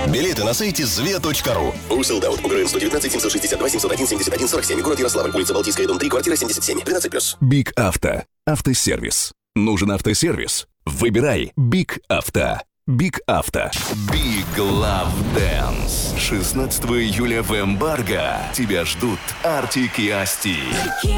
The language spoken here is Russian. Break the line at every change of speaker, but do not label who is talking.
Билеты на сайте zve.ru. Sold-out. УГРН 119 762 701 71 47. Город Ярославль. Улица Балтийская, дом 3, квартира 77. 13+.
Биг Авто. Автосервис. Нужен автосервис? Выбирай Биг Авто. Биг Авто. Big Love Dance. 16 июля в Эмбарго. Тебя ждут Артик и Асти.